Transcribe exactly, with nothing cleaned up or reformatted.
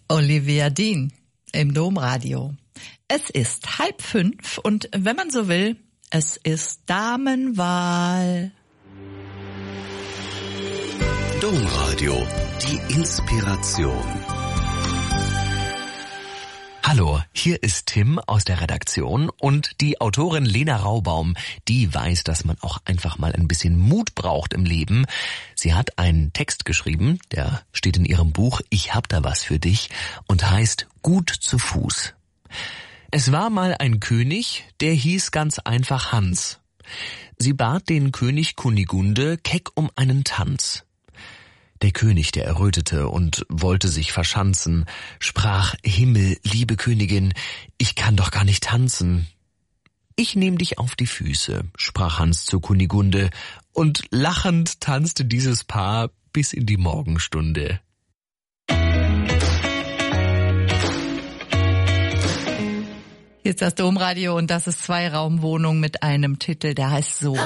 Olivia Dean im Domradio. Es ist halb fünf und wenn man so will, es ist Damenwahl. Domradio, die Inspiration. Hallo, hier ist Tim aus der Redaktion und die Autorin Lena Raubaum, die weiß, dass man auch einfach mal ein bisschen Mut braucht im Leben. Sie hat einen Text geschrieben, der steht in ihrem Buch Ich hab da was für dich und heißt Gut zu Fuß. Es war mal ein König, der hieß ganz einfach Hans. Sie bat den König Kunigunde keck um einen Tanz. Der König, der errötete und wollte sich verschanzen, sprach, Himmel, liebe Königin, ich kann doch gar nicht tanzen. Ich nehm dich auf die Füße, sprach Hans zur Kunigunde, und lachend tanzte dieses Paar bis in die Morgenstunde. Hier ist das Domradio und das ist Zwei-Raum-Wohnung mit einem Titel, der heißt so.